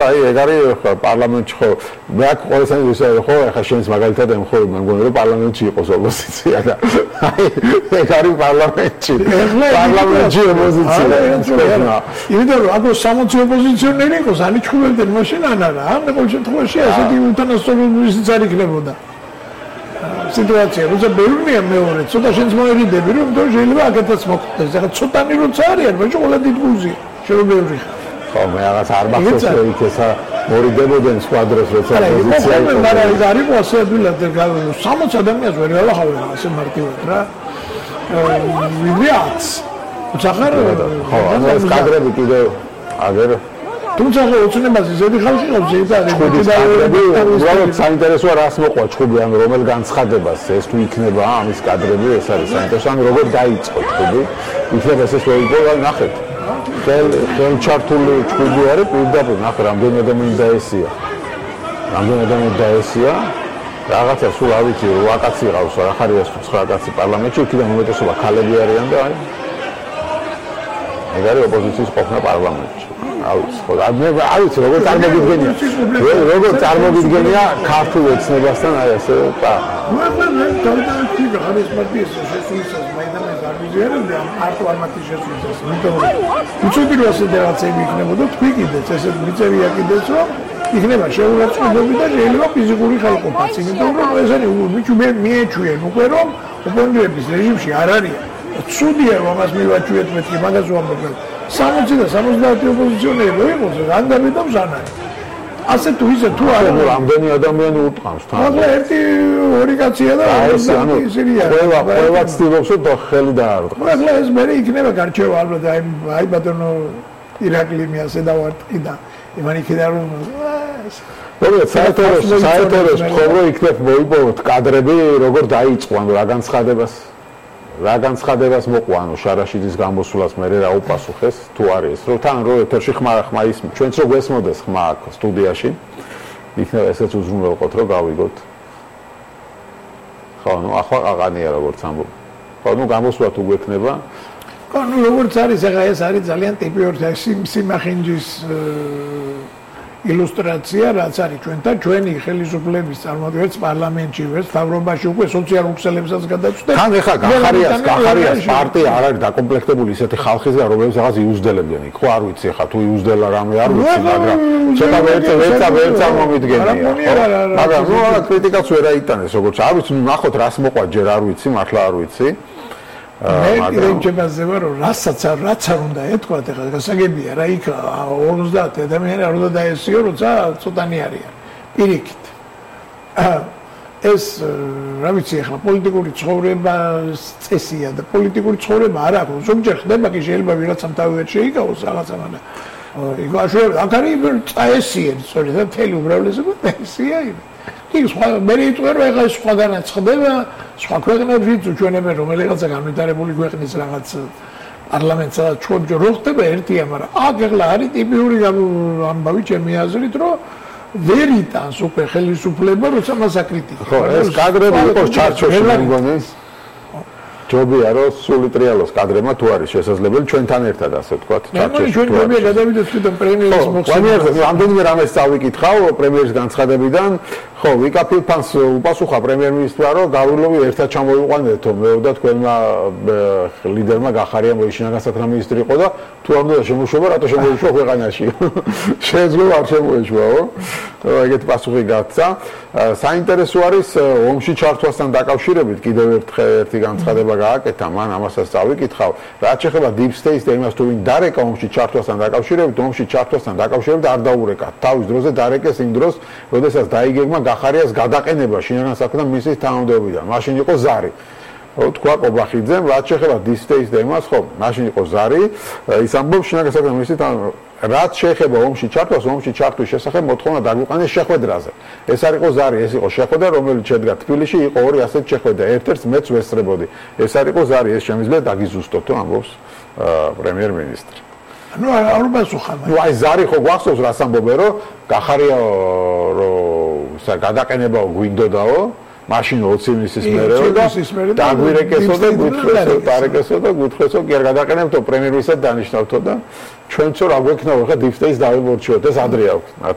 აი ეგ არის პარლამენტში ხო მე აქ ყოველთვის ვისაუბრე ხო ახლა შენს მაგალითად ემხო მე მგონი რომ პარლამენტში იყოს ოპოზიცია და აი ეგ არის პარლამენტში ოპოზიცია იმიტომ რომ აქ 60 ოპოზიციონერი იყოს ანიჩხუბებდნენ მაშინ ან არა ამ ყოველ შემთხვევაში ასეთი უთანასწორობისიც არ იქნებოდა სიტუაცია როცა ბევრია მეორე ცოტა შენს მოერიდები რომ თქო შეიძლება აქეთაც მოხდეს ახლა ცოტანი როცა არის მაგრამ ყველა დიდგუზი შენობევრი ხო მე რაღაც არ მახსოვს რომ იქ ესა მორიდებოდნენ სხვა დროს როცა პოზიცია იყო მაგრამ არის ასე ადვილად 60 ადამიანს ვერ ელახავენ ასე მარტივად რა ვიდრეაც უცხარ ხო ანუ ეს კადრები კიდევ აგერ თუმცა ოცნებაზე ზედი ხალხი ყავს ეს არის უბრალოდ საინტერესოა რას მოყვა ჩხუბი ან რომელ განცხადებას ეს თუ იქნება ამის კადრები ეს არის საინტერესო ან როგორ დაიწყო ჩხუბი იქნება ეს მოიგო და ნახეთ ხელჩართული ჩხუბი არის პირდაპირ ნახე რამდენი ადამიანი დაესია რაღაცა სულ არ ვიცი 8 კაცი ყავს რა ხარია 9 კაცი პარლამენტში იქიდან უმეტესობა ქალები არიან და აი ეგ არის ოპოზიციის ყოფნა პარლამენტში არ ვიცი როგორ წარმოგიდგენია ქართულ ოცნებასთან აი ასე და არის პარტიის შესულისას მაინც არ ვიზიარებდი ამ არტო არმათის შესულისას იმიტომ რომ უცებირო ფედერაციები იქნებოდა თქვი კიდეც ესე მიწევია კიდეც რომ იქნება შეურაცხყოფები და შეიძლება ფიზიკური ხელყოფაც იმიტომ რომ ეს არის მიეჩვიენ უკვე რომ ოპონენტების რეჟიმში არ არის ცუდია რომ ამას მივაჩვიეთ მეთქი მაგას ვამბობ 60 და 70 ოპოზიციონერი რო იყოს რან დამედავს ან არის ასე თუ ისე თუ არა რამდენი ადამიანი უტყავს თან მაგრამ ერთი ორი კაცია და ისერია ყველა ცდილობს რომ ხელი დაარღვე მაგრამ ეს მე იქნება გარჩევა ალბათ აი ბატონო ირაკლი ასე დავარტყი და იმან იქნება რომ როგორც საერთოდ ხოლმე იქნებ მოიპოვოთ კადრები როგორ დაიწყო ანუ რა განცხადებას მოყვა ანუ შარაშიძის გამოსვლას მე რა უპასუხეს თუ არის რომ თან რო ეთერში ხმა ის ჩვენც რო გვესმოდეს ხმა აქ სტუდიაში იქნება ესეც უზრუნველყოთ რომ გავიგოთ ხო ნუ ახლა აღანია როგორც ამბობ ხო ნუ გამოსვლა თუ გვექნება ხო ნუ როგორც არის ახლა ეს არის ძალიან ტიპიური სიმახინჯის ილუსტრაცია რაც არის ჩვენი ხელისუფლების წარმოადგენს პარლამენტში ვერც თავრობაში უკვე სოციალურ ქსელებსაც გადაჭდა თან ეხა გახარიას პარტია არ არის დაკომპლექტებული ისეთი ხალხისგან რომლებიც რაღაც იუსდელებიან იქ ხო არ ვიცი ეხა თუ იუსდელა რამე არ ვიცი მაგრამ ცოტა ვერც მომიდგენია მაგრამ ნუ არა კრიტიკაც ვერ აიტანეს როგორც არ ვიცი ნუ ნახოთ რას მოყვა ჯერ არ ვიცი მართლა არ ვიცი მე რჩებაზე ვარ რომ რასაც არ უნდა ეთქვა ეხლა გასაგებია რა იქ 50 ადამიანი არ უნდა დაესიო როცა ცოტანი არიან პირიქით ეს რა ვიცი ეხლა პოლიტიკური ცხოვრება წესია და პოლიტიკური ცხოვრება არ აქვს ზოგჯერ ხდება კი შეიძლება ვიღაცამ თავი ვერ შეიკავოს რაღაცა მაგრამ იქ აქ არის წაესიენ სწორედ და მთელი უმრავლესობა წაესია კი სხვა მე იტყვი რომ ეხლა სხვაგანაც ხდება სხვა ქვეყნებშიც უჩვენებენ რომელიღაცა განვითარებული ქვეყნის რაღაც პარლამენტსა და ჩვენჯერ რო ხდება ერთია მაგრამ აქ ეხლა არის ტიპიური ამბავი ჩემი აზრით რომ ვერ იტანს უკვე ხელისუფლება როცა მას აკრიტიკებს ხო ეს კადრები იყოს ჩარჩოში მე მგონი ჯობია რომ სული ტრიალოს კადრებმა თუ არის შესაძლებელი ჩვენთან ერთად ასე ვთქვათ ჩარჩოში ჩვენ ჯობია გადავიდეთ თვითონ პრემიერის მოხსენება რამდენიმე რამეს წავიკითხავ პრემიერის განცხადებიდან ხო ვიკაფილფანს უპასუხა პრემიერ-მინისტრმა რომ გავილოვი ერთად ჩამოიყვანეთო მეო და თქვენმა ლიდერმა გახარია მოიშინა განსაკუთრება მინისტრი იყო და თუ არ უნდა შემოშობა რატო შემოიშვა ქვეყანაში შეიძლება არ შემოეშვაო ეგეთი პასუხი გაცდა საინტერესო არის ომში ჩართვასთან დაკავშირებით კიდევ ერთი განცხადება გააკეთა მან ამასაც წავიკითხავ რაც შეეხება deep state და იმას თუ ვინ დარეკა ომში ჩართვასთან დაკავშირებით ომში ჩართვასთან დაკავშირებით არ დაურეკა თავის დროზე დარეკეს იმ დროს როდესაც დაიგეგმა გახარიას გადაყენება შინაგან საქმეთა მინისტრის თანამდებობიდან მაშინ იყო ზარი თქვა ყობახიძემ რაც შეეხება deep state და იმას ხო მაშინ იყო ზარი ის ამბობს შინაგან საქმეთა მინისტრის რაც შეეხება ომში ჩართვის შესახებ მოთხოვნა დაგვიყენეს შეხვედრაზე ეს არ იყო ზარი ეს იყო შეხვედრა რომელიც შედგა თბილისში იყო ორი ასეთი შეხვედრა ერთ-ერთს მეც ვესწრებოდი ეს არ იყო ზარი ეს შემიძლია დაგიზუსტოთ ამბობს პრემიერ-მინისტრი ნუ არ უპასუხა ნუ აი ზარი ხო გვახსოვს რას ამბობენ რომ გახარია რომ გადაყენებაო გვინდოდაო მაშინ 20 მისის მერეო და დაგვირეკესო და გუთხრესო კი არ გადაყენებთო პრემიერ-მინისტრად დანიშნავთო და ჩვენცო რა გვექნაო ხა deep state-ს დავიმორჩიოთ ეს ადრე აქვს